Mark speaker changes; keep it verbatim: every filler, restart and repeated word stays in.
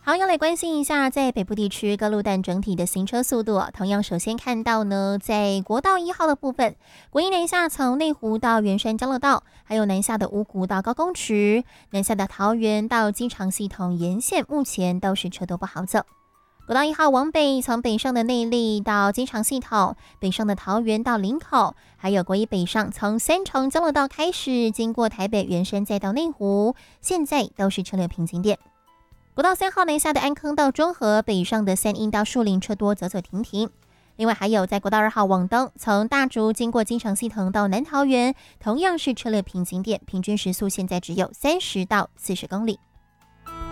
Speaker 1: 好，要来关心一下，在北部地区各路段整体的行车速度、啊、同样首先看到呢，在国道一号的部分，国一南下从内湖到圆山交流道，还有南下的五股到高工池，南下的桃园到机场系统沿线，目前都是车多不好走。国道一号往北，从北上的内坜到机场系统，北上的桃园到林口，还有国一北上从三重交流道开始，经过台北圆山再到内湖，现在都是车流瓶颈点。国道三号南下的安坑到中和，北上的三鶯到树林车多，走走停停。另外还有在国道二号往东，从大竹经过机场系统到南桃园，同样是车流瓶颈点，平均时速现在只有三十到四十公里。